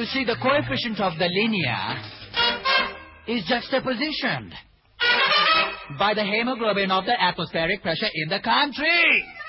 You see, the coefficient of the linear is juxtapositioned by the hemoglobin of the atmospheric pressure in the country.